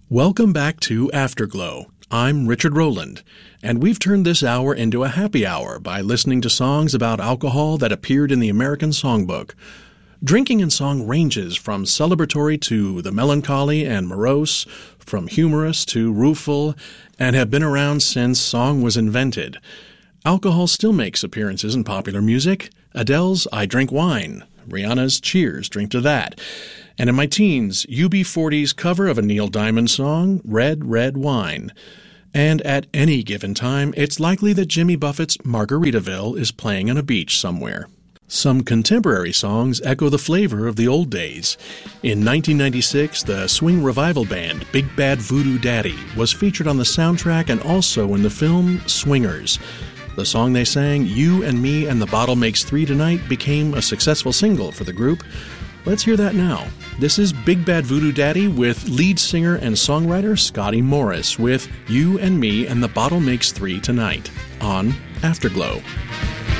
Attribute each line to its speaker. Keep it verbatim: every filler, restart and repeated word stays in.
Speaker 1: Welcome back to Afterglow. I'm Richard Rowland, and we've turned this hour into a happy hour by listening to songs about alcohol that appeared in the American Songbook. Drinking in song ranges from celebratory to the melancholy and morose, from humorous to rueful, and have been around since song was invented. Alcohol still makes appearances in popular music. Adele's I Drink Wine, Rihanna's Cheers, Drink to That. And in my teens, U B forty's cover of a Neil Diamond song, Red, Red Wine. And at any given time, it's likely that Jimmy Buffett's Margaritaville is playing on a beach somewhere. Some contemporary songs echo the flavor of the old days. In nineteen ninety-six, the swing revival band Big Bad Voodoo Daddy was featured on the soundtrack and also in the film Swingers. The song they sang, You and Me and the Bottle Makes Three Tonight, became a successful single for the group. Let's hear that now. This is Big Bad Voodoo Daddy with lead singer and songwriter Scotty Morris with You and Me and the Bottle Makes Three Tonight on Afterglow.